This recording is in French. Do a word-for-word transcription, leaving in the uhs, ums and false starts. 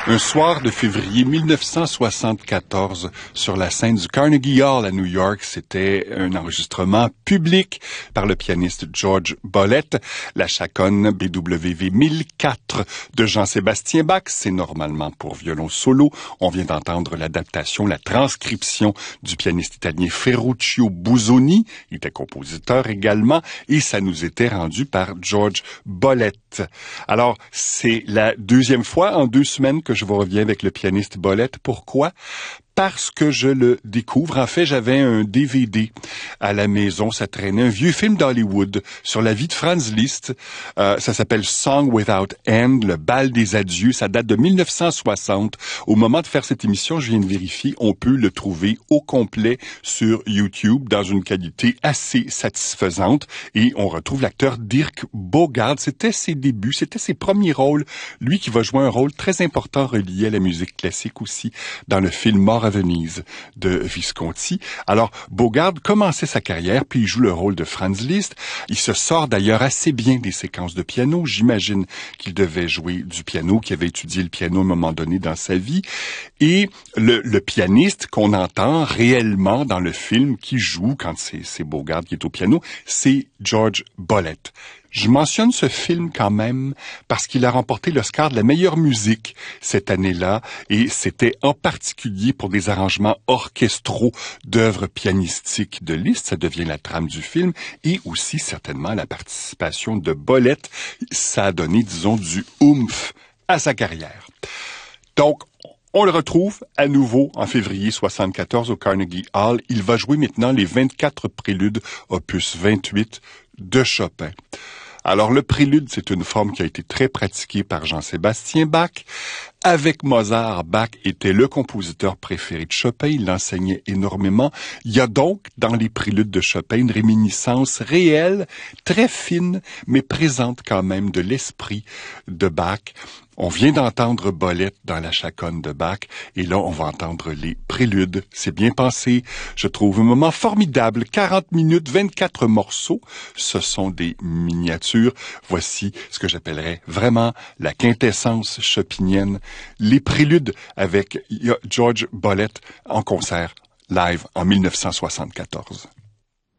Un soir de février mille neuf cent soixante-quatorze, sur la scène du Carnegie Hall à New York, c'était un enregistrement public par le pianiste George Bollett. La chaconne B W V mille quatre de Jean-Sébastien Bach, c'est normalement pour violon solo. On vient d'entendre l'adaptation, la transcription du pianiste italien Ferruccio Busoni. Il était compositeur également et ça nous était rendu par George Bollett. Alors, c'est la deuxième fois en deux semaines que je vous reviens avec le pianiste Bollett. Pourquoi? Parce que je le découvre. En fait, j'avais un D V D à la maison, ça traînait, un vieux film d'Hollywood sur la vie de Franz Liszt. Euh, ça s'appelle Song Without End, le bal des adieux. Ça date de mille neuf cent soixante. Au moment de faire cette émission, je viens de vérifier, on peut le trouver au complet sur YouTube dans une qualité assez satisfaisante. Et on retrouve l'acteur Dirk Bogarde. C'était ses débuts, c'était ses premiers rôles. Lui qui va jouer un rôle très important relié à la musique classique aussi dans le film Mort à Venise de Visconti. Alors, Bogarde commençait sa carrière, puis il joue le rôle de Franz Liszt. Il se sort d'ailleurs assez bien des séquences de piano. J'imagine qu'il devait jouer du piano, qu'il avait étudié le piano à un moment donné dans sa vie. Et le, le pianiste qu'on entend réellement dans le film, qui joue quand c'est, c'est Bogarde qui est au piano, c'est George Bollett. Je mentionne ce film quand même parce qu'il a remporté l'Oscar de la meilleure musique cette année-là et c'était en particulier pour des arrangements orchestraux d'œuvres pianistiques de Liszt. Ça devient la trame du film et aussi certainement la participation de Bollett. Ça a donné, disons, du oomph à sa carrière. Donc, on le retrouve à nouveau en février soixante-quatorze au Carnegie Hall. Il va jouer maintenant les vingt-quatre préludes opus vingt-huit de Chopin. Alors, le prélude, c'est une forme qui a été très pratiquée par Jean-Sébastien Bach. Avec Mozart, Bach était le compositeur préféré de Chopin. Il l'enseignait énormément. Il y a donc, dans les préludes de Chopin, une réminiscence réelle, très fine, mais présente quand même de l'esprit de Bach. On vient d'entendre Bollett dans la chaconne de Bach, et là, on va entendre les préludes. C'est bien pensé. Je trouve un moment formidable. quarante minutes, vingt-quatre morceaux. Ce sont des miniatures. Voici ce que j'appellerais vraiment la quintessence chopinienne. Les préludes avec George Bollett en concert live en mille neuf cent soixante-quatorze.